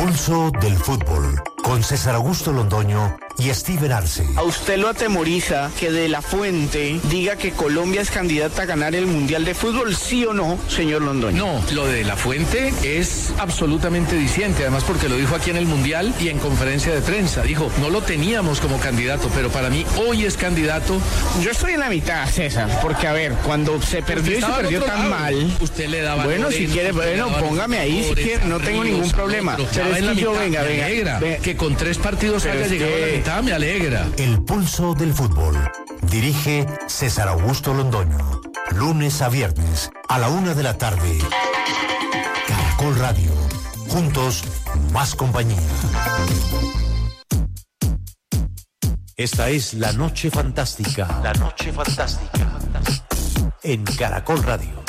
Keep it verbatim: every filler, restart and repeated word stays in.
pulso del fútbol, con César Augusto Londoño y Steven Arce. ¿A usted lo atemoriza que De La Fuente diga que Colombia es candidata a ganar el Mundial de Fútbol, sí o no, señor Londoño? No, lo de La Fuente es absolutamente diciente, además porque lo dijo aquí en el Mundial y en conferencia de prensa. Dijo, no lo teníamos como candidato, pero para mí hoy es candidato. Yo estoy en la mitad, César, porque a ver, cuando se perdió y se perdió tan lado. mal, usted le daba bueno, Lorenzo, si quiere, bueno, póngame ahí si quiere, no tengo ningún problema. Pero es que yo, venga, me venga, alegra venga. que con tres partidos Pero haya es llegado que... a la mitad, me alegra. El pulso del fútbol. Dirige César Augusto Londoño. Lunes a viernes, a la una de la tarde. Caracol Radio. Juntos, más compañía. Esta es La Noche Fantástica. La Noche Fantástica. En Caracol Radio.